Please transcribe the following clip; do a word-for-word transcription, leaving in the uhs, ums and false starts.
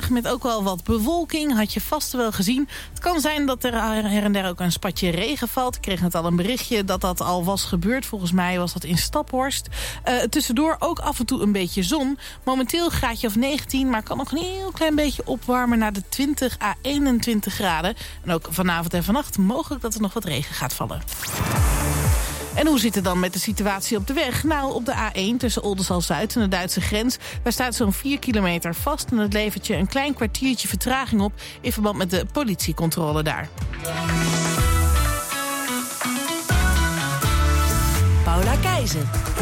vandaag met ook wel wat bewolking. Had je vast wel gezien. Het kan zijn dat er her en der ook een spatje regen valt. Ik kreeg net al een berichtje dat dat al was gebeurd. Volgens mij was dat in Staphorst. Uh, tussendoor ook af en toe een beetje zon. Momenteel graadje of negentien, maar kan nog een heel klein beetje opwarmen naar de twintig à eenentwintig graden. En ook vanavond en vannacht mogelijk dat er nog wat regen gaat vallen. En hoe zit het dan met de situatie op de weg? Nou, op de A één tussen Oldenzaal-Zuid en de Duitse grens... daar staat zo'n vier kilometer vast... en dat levert je een klein kwartiertje vertraging op... in verband met de politiecontrole daar. Paula Keizer.